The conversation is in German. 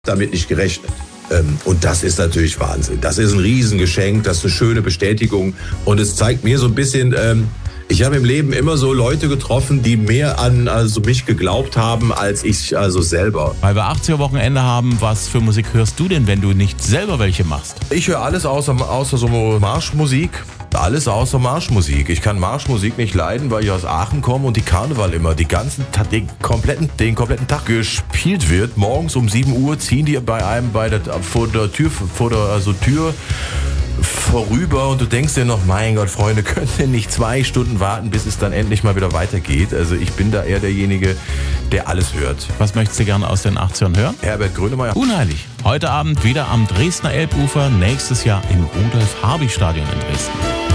damit nicht gerechnet. Und das ist natürlich Wahnsinn. Das ist ein Riesengeschenk, das ist eine schöne Bestätigung. Und es zeigt mir so ein bisschen, ich habe im Leben immer so Leute getroffen, die mehr an mich geglaubt haben, als ich selber. Weil wir 80er-Wochenende haben, was für Musik hörst du denn, wenn du nicht selber welche machst? Ich höre alles außer so Marschmusik. Alles außer Marschmusik. Ich kann Marschmusik nicht leiden, weil ich aus Aachen komme und die Karneval immer den kompletten Tag gespielt wird. Morgens um 7 Uhr ziehen die bei einem vor der Tür vorüber und du denkst dir noch, mein Gott, Freunde, könnt ihr nicht 2 Stunden warten, bis es dann endlich mal wieder weitergeht? Also ich bin da eher derjenige, der alles hört. Was möchtest du gerne aus den 80ern hören? Herbert Grönemeyer. Unheilig. Heute Abend wieder am Dresdner Elbufer, nächstes Jahr im Rudolf-Harbig-Stadion in Dresden.